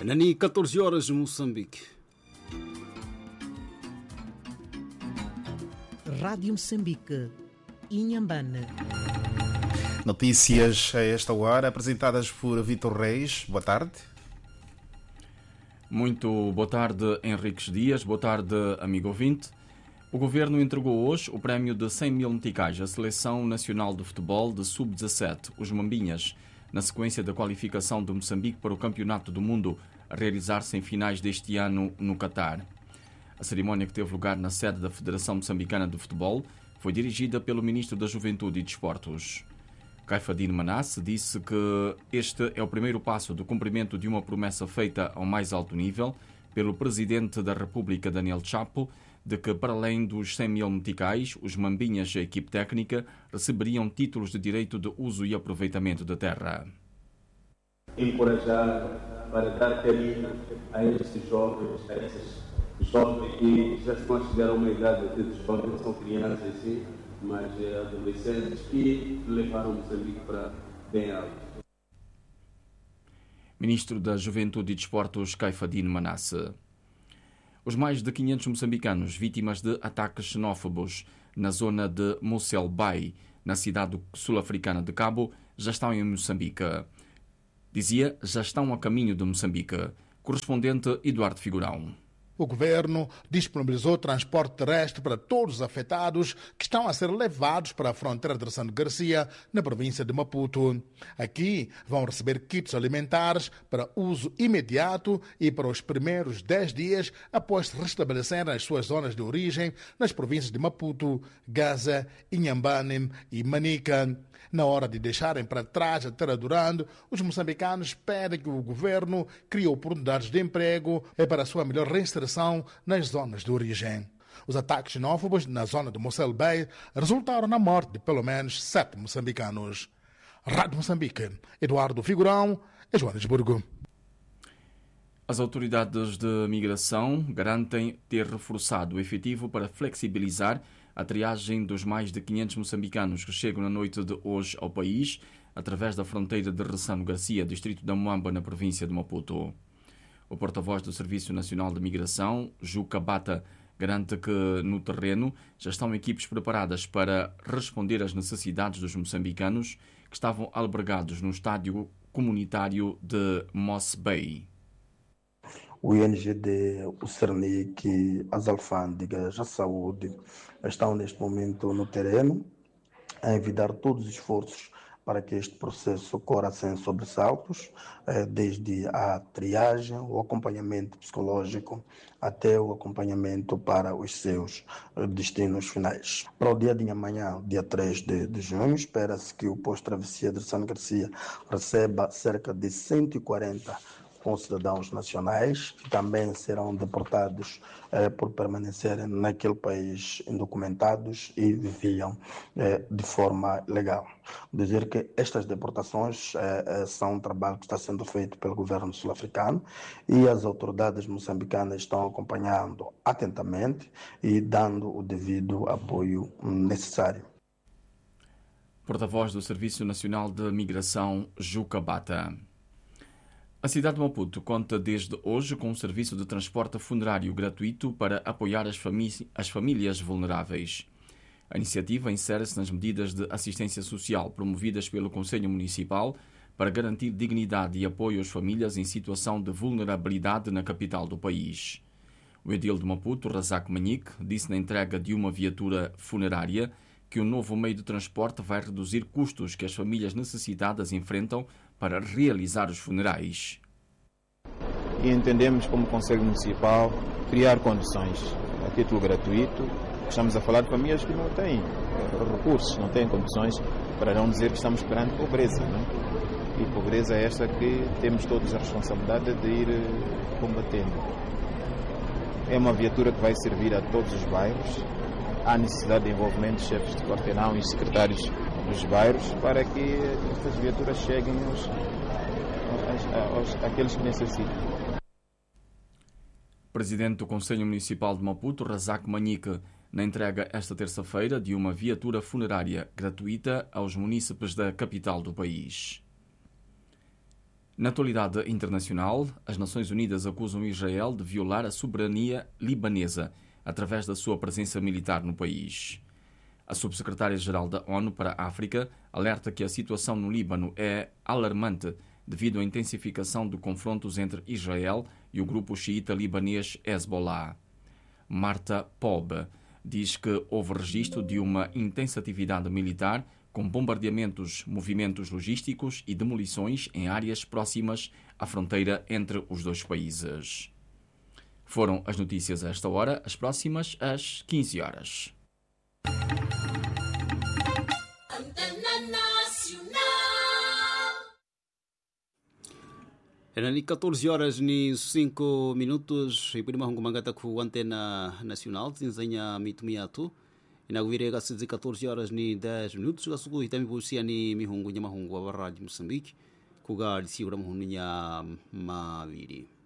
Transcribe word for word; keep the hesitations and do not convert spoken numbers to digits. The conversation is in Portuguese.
Nani, catorze horas, Moçambique. Rádio Moçambique, Inhambane. Notícias a esta hora, apresentadas por Vitor Reis. Boa tarde. Muito boa tarde, Henriques Dias. Boa tarde, amigo ouvinte. O Governo entregou hoje o prémio de cem mil meticais à Seleção Nacional de Futebol de sub dezassete, os Mambinhas, na sequência da qualificação de Moçambique para o Campeonato do Mundo, a realizar-se em finais deste ano no Catar. A cerimónia, que teve lugar na sede da Federação Moçambicana de Futebol, foi dirigida pelo Ministro da Juventude e Desportos. Caifadine Manasse disse que este é o primeiro passo do cumprimento de uma promessa feita ao mais alto nível pelo Presidente da República, Daniel Chapo, de que, para além dos cem mil meticais, os Mambinhas e a equipe técnica receberiam títulos de direito de uso e aproveitamento da terra. Encorajar para dar carinho a estes jovens, a esses jovens que já se consideram uma idade de jovens, são crianças sim, mas adolescentes que levaram Moçambique para bem alto. Ministro da Juventude e Desportos, Caifadine Manasse. Os mais de quinhentos moçambicanos vítimas de ataques xenófobos na zona de Mossel Bay, na cidade sul-africana de Cabo, já estão em Moçambique. Dizia, já estão a caminho de Moçambique. Correspondente Eduardo Figurão. O governo disponibilizou transporte terrestre para todos os afetados que estão a ser levados para a fronteira de Ressano Garcia, na província de Maputo. Aqui vão receber kits alimentares para uso imediato e para os primeiros dez dias após se restabelecerem as suas zonas de origem nas províncias de Maputo, Gaza, Inhambane e Manica. Na hora de deixarem para trás a terra durando, os moçambicanos pedem que o governo crie oportunidades de emprego para a sua melhor reinserção nas zonas de origem. Os ataques xenófobos na zona de Mossel Bay resultaram na morte de pelo menos sete moçambicanos. Rádio Moçambique, Eduardo Figurão, em Joanesburgo. As autoridades de migração garantem ter reforçado o efetivo para flexibilizar a triagem dos mais de quinhentos moçambicanos que chegam na noite de hoje ao país, através da fronteira de Ressano Garcia, distrito da Moamba, na província de Maputo. O porta-voz do Serviço Nacional de Migração, Juca Bata, garante que no terreno já estão equipes preparadas para responder às necessidades dos moçambicanos que estavam albergados no estádio comunitário de Moss Bay. O I N G D, o Cernic, as alfândegas, a saúde estão neste momento no terreno a envidar todos os esforços para que este processo corra sem sobressaltos, desde a triagem, o acompanhamento psicológico até o acompanhamento para os seus destinos finais. Para o dia de amanhã, dia três de, de junho, espera-se que o posto Travessia de Ressano Garcia receba cerca de cento e quarenta com cidadãos nacionais, que também serão deportados eh, por permanecerem naquele país indocumentados e viviam eh, de forma legal. Dizer que estas deportações eh, são um trabalho que está sendo feito pelo governo sul-africano e as autoridades moçambicanas estão acompanhando atentamente e dando o devido apoio necessário. Porta-voz do Serviço Nacional de Migração, Juca Bata. A cidade de Maputo conta desde hoje com um serviço de transporte funerário gratuito para apoiar as, famí- as famílias vulneráveis. A iniciativa insere-se nas medidas de assistência social promovidas pelo Conselho Municipal para garantir dignidade e apoio às famílias em situação de vulnerabilidade na capital do país. O edil de Maputo, Razak Manique, disse na entrega de uma viatura funerária que o novo meio de transporte vai reduzir custos que as famílias necessitadas enfrentam para realizar os funerais. E entendemos, como Conselho Municipal, criar condições a título gratuito. Estamos a falar de famílias que não têm recursos, não têm condições, para não dizer que estamos perante pobreza, não? E pobreza é esta que temos todos a responsabilidade de ir combatendo. É uma viatura que vai servir a todos os bairros. Há necessidade de envolvimento de chefes de quarteirão e secretários dos bairros para que estas viaturas cheguem aos, aos, aos, àqueles que necessitam. Presidente do Conselho Municipal de Maputo, Razak Manique, na entrega esta terça-feira de uma viatura funerária gratuita aos munícipes da capital do país. Na atualidade internacional, as Nações Unidas acusam Israel de violar a soberania libanesa através da sua presença militar no país. A subsecretária-geral da ONU para a África alerta que a situação no Líbano é alarmante devido à intensificação de confrontos entre Israel e o grupo xiita libanês Hezbollah. Marta Pob diz que houve registro de uma intensa atividade militar com bombardeamentos, movimentos logísticos e demolições em áreas próximas à fronteira entre os dois países. Foram as notícias a esta hora, as próximas às quinze horas. Era ni catorze horas ni cinco minutos e prima hungumangata ku antena nacional tinzanya mitumiatu inagwire gasizi catorze horas ni dez minutos gasuku hitami busia ni mihungu nya mahungu wa rádio Moçambique kuga lisiura muhunya maviri.